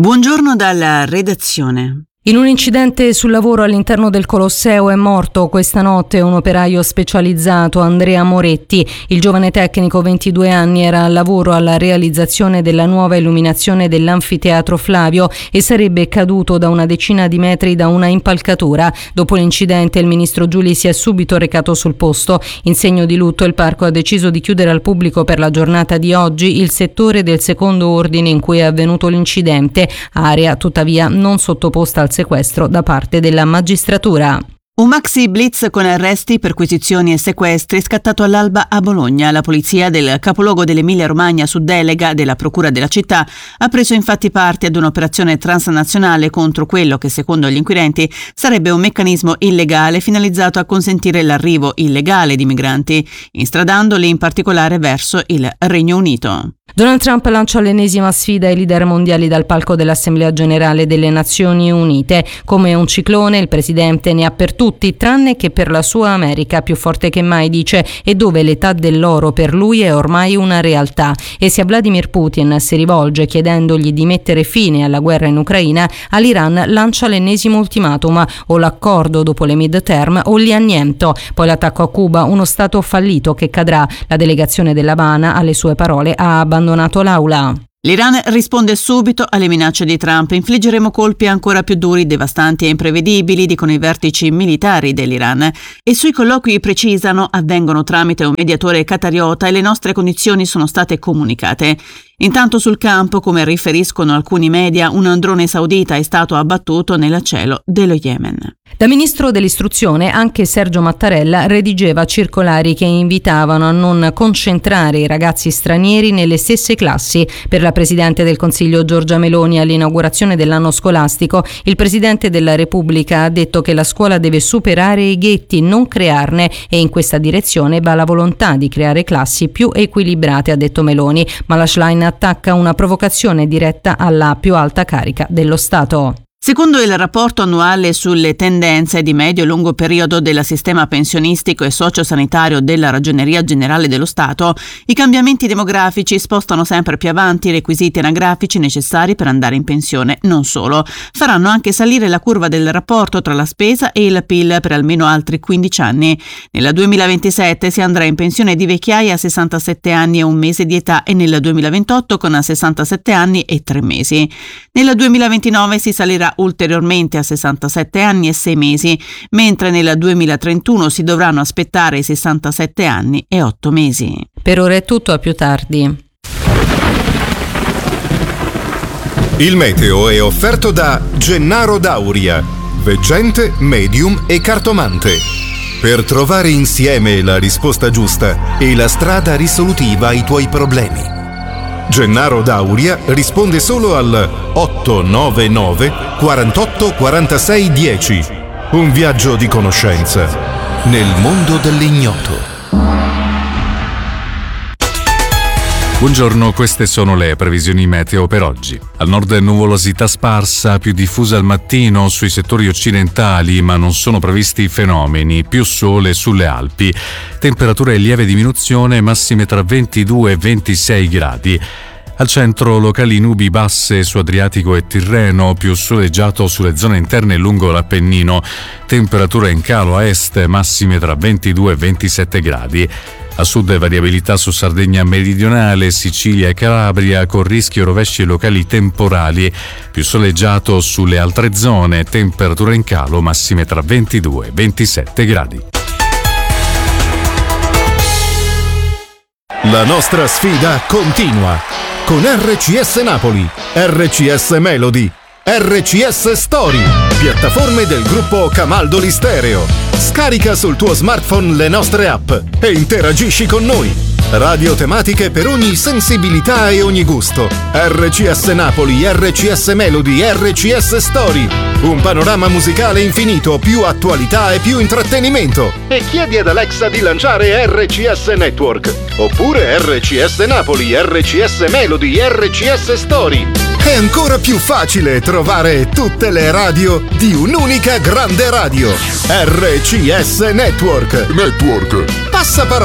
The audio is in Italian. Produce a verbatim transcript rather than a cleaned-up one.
Buongiorno dalla redazione. In un incidente sul lavoro all'interno del Colosseo è morto questa notte un operaio specializzato, Andrea Moretti. Il giovane tecnico, ventidue anni, era al lavoro alla realizzazione della nuova illuminazione dell'Anfiteatro Flavio e sarebbe caduto da una decina di metri da una impalcatura. Dopo l'incidente il ministro Giuli si è subito recato sul posto. In segno di lutto il parco ha deciso di chiudere al pubblico per la giornata di oggi il settore del secondo ordine in cui è avvenuto l'incidente, area tuttavia non sottoposta al sequestro da parte della magistratura. Un maxi blitz con arresti, perquisizioni e sequestri scattato all'alba a Bologna. La polizia del capoluogo dell'Emilia-Romagna, su delega della procura della città, ha preso infatti parte ad un'operazione transnazionale contro quello che, secondo gli inquirenti, sarebbe un meccanismo illegale finalizzato a consentire l'arrivo illegale di migranti, instradandoli in particolare verso il Regno Unito. Donald Trump lancia l'ennesima sfida ai leader mondiali dal palco dell'Assemblea Generale delle Nazioni Unite. Come un ciclone, il presidente ne ha per tutti, tranne che per la sua America, più forte che mai, dice, e dove l'età dell'oro per lui è ormai una realtà. E se a Vladimir Putin si rivolge chiedendogli di mettere fine alla guerra in Ucraina, all'Iran lancia l'ennesimo ultimatum: o l'accordo dopo le midterm o li anniento. Poi l'attacco a Cuba, uno stato fallito che cadrà. La delegazione dell'Havana, alle sue parole, ha abbandonato abbandonato l'aula. L'Iran risponde subito alle minacce di Trump. Infliggeremo colpi ancora più duri, devastanti e imprevedibili, dicono i vertici militari dell'Iran. E sui colloqui precisano, avvengono tramite un mediatore qatariota e le nostre condizioni sono state comunicate. Intanto sul campo, come riferiscono alcuni media, un drone saudita è stato abbattuto nel cielo dello Yemen. Da ministro dell'istruzione anche Sergio Mattarella redigeva circolari che invitavano a non concentrare i ragazzi stranieri nelle stesse classi. Per la Presidente del Consiglio Giorgia Meloni, all'inaugurazione dell'anno scolastico, il Presidente della Repubblica ha detto che la scuola deve superare i ghetti, non crearne, e in questa direzione va la volontà di creare classi più equilibrate, ha detto Meloni, ma la Schlein attacca una provocazione diretta alla più alta carica dello Stato. Secondo il rapporto annuale sulle tendenze di medio e lungo periodo del sistema pensionistico e sociosanitario della Ragioneria Generale dello Stato, i cambiamenti demografici spostano sempre più avanti i requisiti anagrafici necessari per andare in pensione. Non solo, faranno anche salire la curva del rapporto tra la spesa e il P I L per almeno altri quindici anni. Nel duemilaventisette si andrà in pensione di vecchiaia a sessantasette anni e un mese di età e nel duemilaventotto con sessantasette anni e tre mesi. Nel duemilaventinove si salirà ulteriormente a sessantasette anni e sei mesi, mentre nel duemilatrentuno si dovranno aspettare i sessantasette anni e otto mesi. Per ora è tutto, a più tardi. Il meteo è offerto da Gennaro Dauria, veggente, medium e cartomante. Per trovare insieme la risposta giusta e la strada risolutiva ai tuoi problemi. Gennaro Dauria risponde solo al otto nove nove quarantotto quarantasei dieci. Un viaggio di conoscenza nel mondo dell'ignoto. Buongiorno, queste sono le previsioni meteo per oggi. Al nord nuvolosità sparsa, più diffusa al mattino sui settori occidentali, ma non sono previsti fenomeni, più sole sulle Alpi. Temperature in lieve diminuzione, massime tra ventidue e ventisei gradi. Al centro locali nubi basse su Adriatico e Tirreno, più soleggiato sulle zone interne lungo l'Appennino. Temperature in calo a est, massime tra ventidue e ventisette gradi. A sud variabilità su Sardegna meridionale, Sicilia e Calabria, con rischio rovesci locali temporali. Più soleggiato sulle altre zone, temperature in calo, massime tra ventidue e ventisette gradi. La nostra sfida continua con R C S Napoli, R C S Melody, R C S Story, piattaforme del gruppo Camaldoli Stereo. Scarica sul tuo smartphone le nostre app e interagisci con noi. Radio tematiche per ogni sensibilità e ogni gusto. R C S Napoli, R C S Melody, R C S Story. Un panorama musicale infinito, più attualità e più intrattenimento. E chiedi ad Alexa di lanciare R C S Network. Oppure R C S Napoli, R C S Melody, R C S Story. È ancora più facile trovare tutte le radio di un'unica grande radio. R C S Network. Network. Passaparola.